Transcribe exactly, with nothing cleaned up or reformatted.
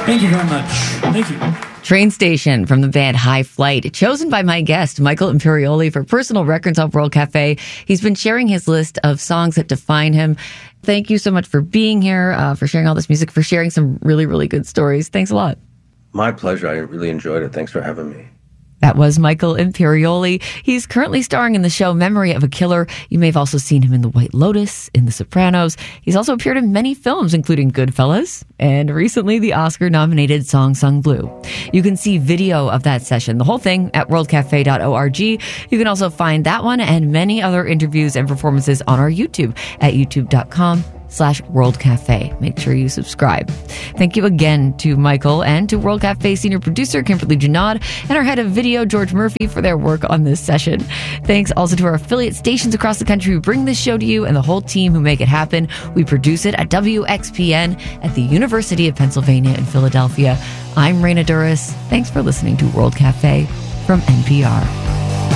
Thank you very much. Thank you. Train Station from the band High Flight, chosen by my guest, Michael Imperioli, for Personal Records on World Cafe. He's been sharing his list of songs that define him. Thank you so much for being here, uh, for sharing all this music, for sharing some really, really good stories. Thanks a lot. My pleasure. I really enjoyed it. Thanks for having me. That was Michael Imperioli. He's currently starring in the show Memory of a Killer. You may have also seen him in The White Lotus, in The Sopranos. He's also appeared in many films, including Goodfellas, and recently the Oscar-nominated Song Sung Blue. You can see video of that session, the whole thing, at world cafe dot org. You can also find that one and many other interviews and performances on our YouTube at youtube dot com slash World Cafe. Make sure you subscribe. Thank you again to Michael and to World Cafe senior producer Kimberly Junod and our head of video George Murphy for their work on this session. Thanks also to our affiliate stations across the country who bring this show to you and the whole team who make it happen. We produce it at W X P N at the University of Pennsylvania in Philadelphia. I'm Raina Duras. Thanks for listening to World Cafe from N P R.